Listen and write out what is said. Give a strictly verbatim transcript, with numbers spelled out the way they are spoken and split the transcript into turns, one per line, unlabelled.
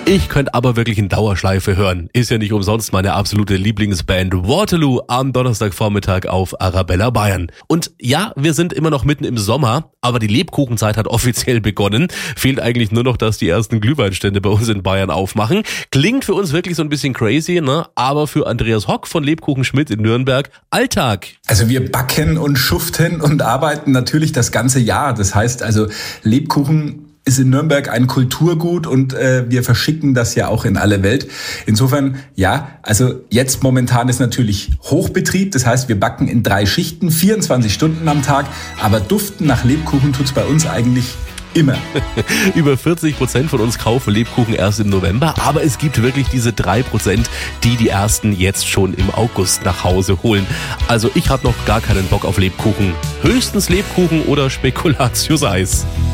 Ich könnte aber wirklich in Dauerschleife hören. Ist ja nicht umsonst meine absolute Lieblingsband Waterloo am Donnerstagvormittag auf Arabella Bayern. Und ja, wir sind immer noch mitten im Sommer, aber die Lebkuchenzeit hat offiziell begonnen. Fehlt eigentlich nur noch, dass die ersten Glühweinstände bei uns in Bayern aufmachen. Klingt für uns wirklich so ein bisschen crazy, ne? Aber für Andreas Hock von Lebkuchen Schmidt in Nürnberg Alltag.
Also wir backen und schuften und arbeiten natürlich das ganze Jahr. Das heißt also, Lebkuchen ist in Nürnberg ein Kulturgut und äh, wir verschicken das ja auch in alle Welt. Insofern, ja, also jetzt momentan ist natürlich Hochbetrieb. Das heißt, wir backen in drei Schichten, vierundzwanzig Stunden am Tag. Aber duften nach Lebkuchen tut's bei uns eigentlich immer.
Über vierzig Prozent von uns kaufen Lebkuchen erst im November, aber es gibt wirklich diese drei Prozent, die die ersten jetzt schon im August nach Hause holen. Also ich habe noch gar keinen Bock auf Lebkuchen. Höchstens Lebkuchen oder Spekulatius-Eis.